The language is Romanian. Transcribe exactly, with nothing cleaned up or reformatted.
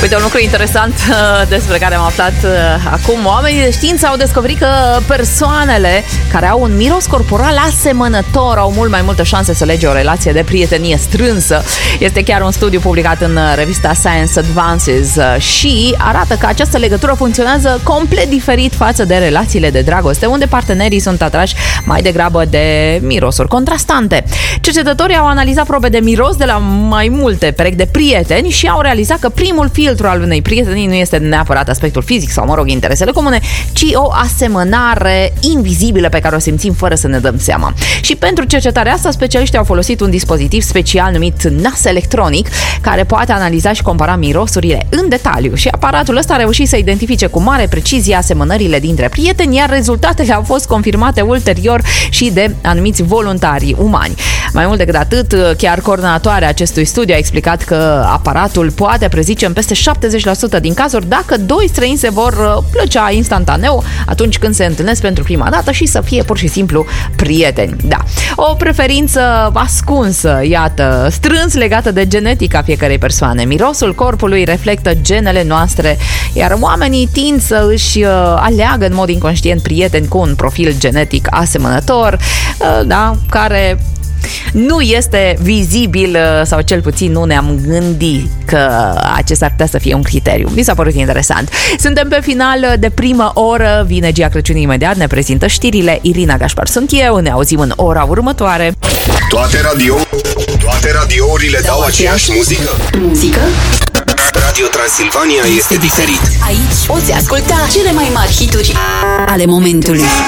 Uite, un lucru interesant despre care am aflat acum. Oamenii de știință au descoperit că persoanele care au un miros corporal asemănător au mult mai multe șanse să lege o relație de prietenie strânsă. Este chiar un studiu publicat în revista Science Advances și arată că această legătură funcționează complet diferit față de relațiile de dragoste, unde partenerii sunt atrași mai degrabă de mirosuri contrastante. Cercetătorii au analizat probe de miros de la mai multe perechi de prieteni și au realizat că primul filtru al unei prietenii nu este neapărat aspectul fizic sau, mă rog, interesele comune, ci o asemănare invizibilă pe care o simțim fără să ne dăm seama. Și pentru cercetarea asta, specialiștii au folosit un dispozitiv special numit nas electronic, care poate analiza și compara mirosurile în detaliu. Și aparatul ăsta a reușit să identifice cu mare precizie asemănările dintre prieteni, iar rezultatele au fost confirmate ulterior și de anumiți voluntari umani. Mai mult decât atât, chiar coordonatoarea acestui studiu a explicat că aparatul poate prezice în peste șaptezeci la sută din cazuri dacă doi străini se vor plăcea instantaneu atunci când se întâlnesc pentru prima dată și să fie pur și simplu prieteni. Da, o preferință ascunsă, iată, strâns legată de genetica fiecărei persoane. Mirosul corpului reflectă genele noastre, iar oamenii tind să își aleagă în mod inconștient prieteni cu un profil genetic asemănător, da, care nu este vizibil sau cel puțin nu ne-am gândit că acesta ar putea să fie un criteriu. Mi s-a părut interesant. Suntem pe final de primă oră, vine Gia Crăciun imediat, ne prezintă știrile. Irina Gașpar sunt eu, ne auzim în ora următoare. Toate radio, toate radiourile dau aceeași muzică? Muzică? Radio Transilvania este diferit. Aici poți asculta cele mai mari hituri ale momentului.